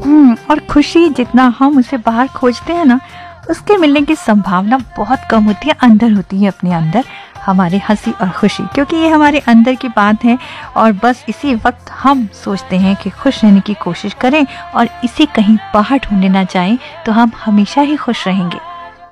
और खुशी जितना हम उसे बाहर खोजते हैं ना, उसके मिलने की संभावना बहुत कम होती है, अंदर होती है, अपने अंदर हमारे हंसी और खुशी, क्योंकि ये हमारे अंदर की बात है। और बस इसी वक्त हम सोचते हैं कि खुश रहने की कोशिश करें और इसे कहीं बाहर ढूंढने ना जाएं, तो हम हमेशा ही खुश रहेंगे।